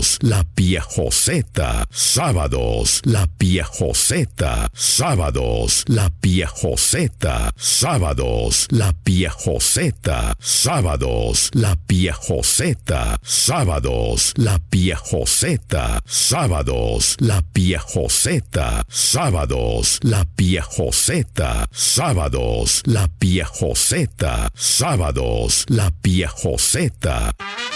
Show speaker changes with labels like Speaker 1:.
Speaker 1: Sábados, la Piejoseta. Sábados, la Piejoseta. Sábados, la Piejoseta. Sábados, la Piejoseta. Sábados, la Piejoseta. Sábados, la Piejoseta. Sábados, la Piejoseta. Sábados, la Piejoseta. Sábados, la Piejoseta. Sábados, la Piejoseta.